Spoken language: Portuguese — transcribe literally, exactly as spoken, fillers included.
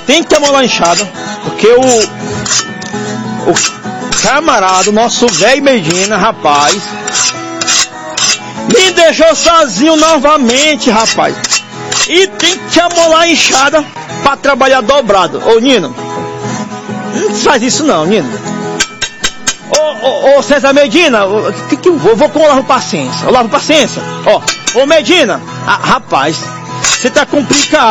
tem que amolar a enxada, porque o, o camarada, o nosso velho Medina, rapaz, me deixou sozinho novamente, rapaz. E tem que amolar a enxada para trabalhar dobrado. Ô, Nino, não faz isso não, Nino. Ô, ô, ô César Medina, eu que, que eu vou, vou com o Lavo Paciência. O Lavo Paciência, ó, ô Medina, ah, rapaz, você tá complicado.